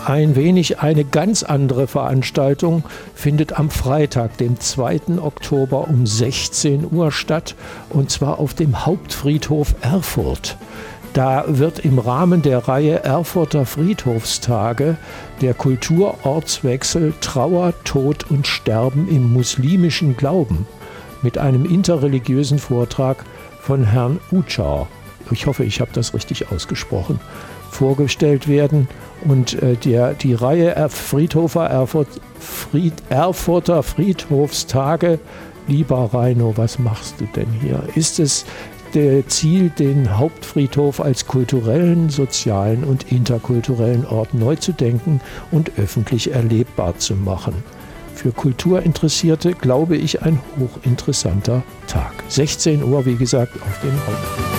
Eine ganz andere Veranstaltung findet am Freitag, dem 2. Oktober um 16 Uhr statt, und zwar auf dem Hauptfriedhof Erfurt. Da wird im Rahmen der Reihe Erfurter Friedhofstage der Kulturortswechsel Trauer, Tod und Sterben im muslimischen Glauben mit einem interreligiösen Vortrag von Herrn Utschauer, ich hoffe, ich habe das richtig ausgesprochen, vorgestellt werden. Und die Reihe Erfurter Friedhofstage, lieber Reino, was machst du denn hier? Ist es der Ziel, den Hauptfriedhof als kulturellen, sozialen und interkulturellen Ort neu zu denken und öffentlich erlebbar zu machen? Für Kulturinteressierte, glaube ich, ein hochinteressanter Tag. 16 Uhr, wie gesagt, auf dem Hauptfriedhof.